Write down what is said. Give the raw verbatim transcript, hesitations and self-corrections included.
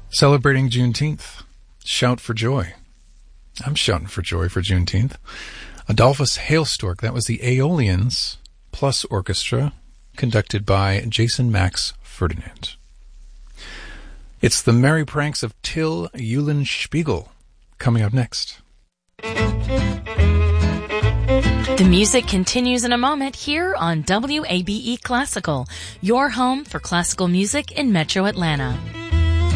Celebrating Juneteenth. Shout for joy. I'm shouting for joy for Juneteenth. Adolphus Hailstork, that was the Aeolians plus orchestra, conducted by Jason Max Ferdinand. It's the Merry Pranks of Till Eulenspiegel, coming up next. The music continues in a moment here on W A B E Classical, your home for classical music in Metro Atlanta.